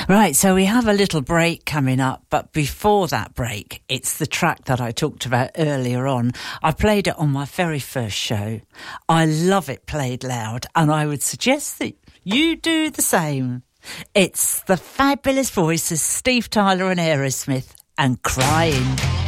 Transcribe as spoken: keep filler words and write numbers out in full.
Right, so we have a little break coming up, but before that break, it's the track that I talked about earlier on. I played it on my very first show. I love it played loud, and I would suggest that you do the same. It's the fabulous voices Steve Tyler and Aerosmith, and Crying.